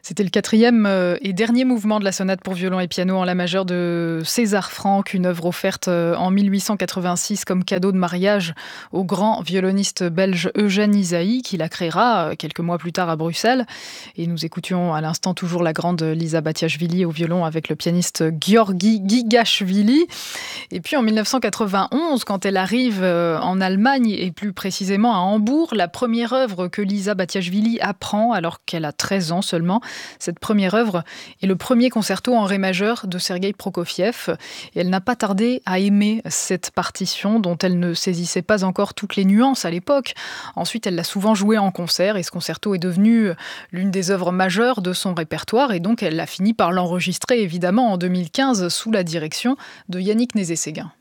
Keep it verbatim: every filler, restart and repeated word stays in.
C'était le quatrième euh, et dernier mouvement de la sonate pour violon et piano en la majeure de César Franck, une œuvre offerte euh, en mille huit cent quatre-vingt-six comme cadeau de mariage au grand violoniste belge Eugène Ysaÿe, qui la créera euh, quelques mois plus tard à Bruxelles. Et nous écoutions à l'instant toujours la grande Lisa Batiachvili au violon avec le pianiste György Gigashvili. Et puis en mille neuf cent quatre-vingt-onze, quand elle arrive euh, en Allemagne et plus précisément à Hambourg, la première œuvre que Lisa Batiachvili apprend alors qu'elle a treize ans seulement, cette première œuvre est le premier concerto en ré majeur de Sergueï Prokofiev. Et elle n'a pas tardé à aimer cette partition dont elle ne saisissait pas encore toutes les nuances à l'époque. Ensuite, elle l'a souvent jouée en concert et ce concerto est devenu l'une des œuvres majeures de son répertoire. Et donc, elle a fini par l'enregistrer évidemment en deux mille quinze sous la direction de Yannick Nézet-Séguin.